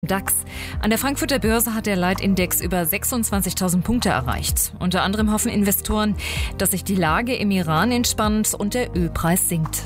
DAX. An der Frankfurter Börse hat der Leitindex über 26.000 Punkte erreicht. Unter anderem hoffen Investoren, dass sich die Lage im Iran entspannt und der Ölpreis sinkt.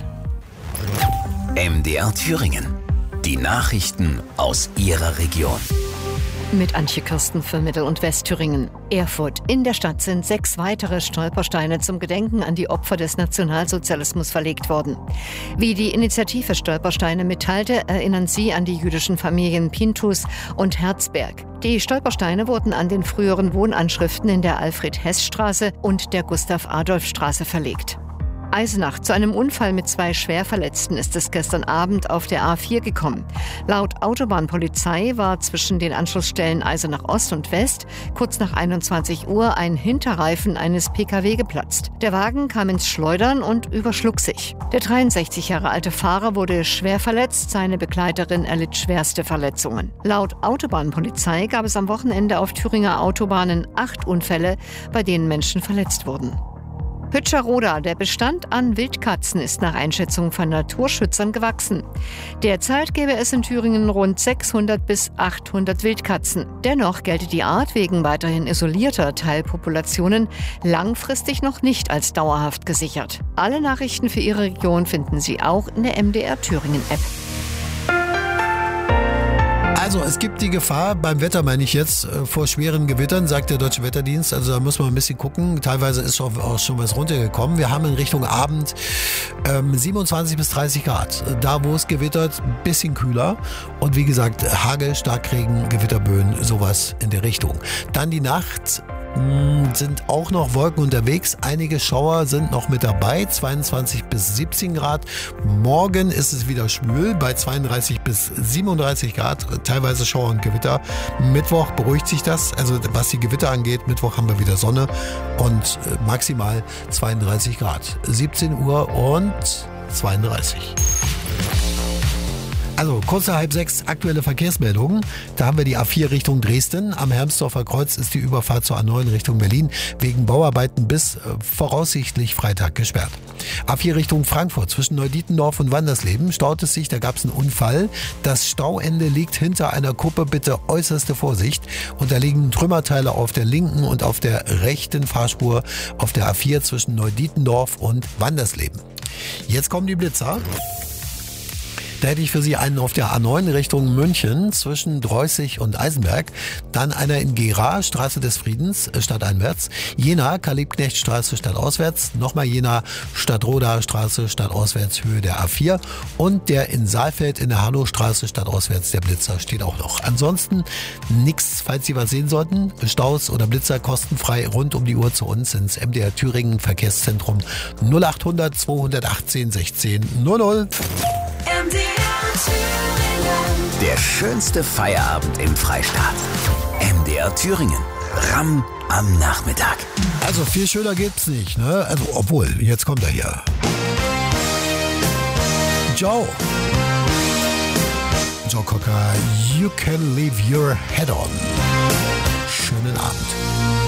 MDR Thüringen. Die Nachrichten aus Ihrer Region. Mit Antje Kirsten für Mittel- und Westthüringen. Erfurt. In der Stadt sind 6 weitere Stolpersteine zum Gedenken an die Opfer des Nationalsozialismus verlegt worden. Wie die Initiative Stolpersteine mitteilte, erinnern sie an die jüdischen Familien Pinthus und Herzberg. Die Stolpersteine wurden an den früheren Wohnanschriften in der Alfred-Hess-Straße und der Gustav-Adolf-Straße verlegt. Eisenach. Zu einem Unfall mit 2 Schwerverletzten ist es gestern Abend auf der A4 gekommen. Laut Autobahnpolizei war zwischen den Anschlussstellen Eisenach Ost und West kurz nach 21 Uhr ein Hinterreifen eines Pkw geplatzt. Der Wagen kam ins Schleudern und überschlug sich. Der 63 Jahre alte Fahrer wurde schwer verletzt, seine Begleiterin erlitt schwerste Verletzungen. Laut Autobahnpolizei gab es am Wochenende auf Thüringer Autobahnen 8 Unfälle, bei denen Menschen verletzt wurden. Hütscher-Roda. Der Bestand an Wildkatzen ist nach Einschätzung von Naturschützern gewachsen. Derzeit gäbe es in Thüringen rund 600 bis 800 Wildkatzen. Dennoch gelte die Art wegen weiterhin isolierter Teilpopulationen langfristig noch nicht als dauerhaft gesichert. Alle Nachrichten für Ihre Region finden Sie auch in der MDR Thüringen App. Also es gibt die Gefahr, beim Wetter meine ich jetzt, vor schweren Gewittern, sagt der Deutsche Wetterdienst. Also da muss man ein bisschen gucken. Teilweise ist auch schon was runtergekommen. Wir haben in Richtung Abend 27 bis 30 Grad. Da, wo es gewittert, ein bisschen kühler. Und wie gesagt, Hagel, Starkregen, Gewitterböen, sowas in der Richtung. Dann die Nacht. Sind auch noch Wolken unterwegs. Einige Schauer sind noch mit dabei. 22 bis 17 Grad. Morgen ist es wieder schwül bei 32 bis 37 Grad. Teilweise Schauer und Gewitter. Mittwoch beruhigt sich das. Also was die Gewitter angeht, Mittwoch haben wir wieder Sonne und maximal 32 Grad. 17 Uhr und 32. Also kurz nach 5:30 aktuelle Verkehrsmeldungen. Da haben wir die A4 Richtung Dresden. Am Hermsdorfer Kreuz ist die Überfahrt zur A9 Richtung Berlin wegen Bauarbeiten bis voraussichtlich Freitag gesperrt. A4 Richtung Frankfurt zwischen Neudietendorf und Wandersleben staut es sich. Da gab es einen Unfall. Das Stauende liegt hinter einer Kuppe. Bitte äußerste Vorsicht. Und da liegen Trümmerteile auf der linken und auf der rechten Fahrspur auf der A4 zwischen Neudietendorf und Wandersleben. Jetzt kommen die Blitzer. Da hätte ich für Sie einen auf der A9 Richtung München zwischen Dreußig und Eisenberg. Dann einer in Gera, Straße des Friedens, stadteinwärts. Jena, Karl-Liebknecht-Straße, stadtauswärts. Nochmal Jena, Stadtroda, Straße, stadtauswärts, Höhe der A4. Und der in Saalfeld in der Hannostraße, stadtauswärts, der Blitzer steht auch noch. Ansonsten nichts, falls Sie was sehen sollten. Staus oder Blitzer kostenfrei rund um die Uhr zu uns ins MDR Thüringen Verkehrszentrum 0800 218 16 00. Der schönste Feierabend im Freistaat. MDR Thüringen. Ramm am Nachmittag. Also viel schöner geht's nicht, ne? Also obwohl, jetzt kommt er hier. Joe Cocker, You Can Leave Your Head On. Schönen Abend.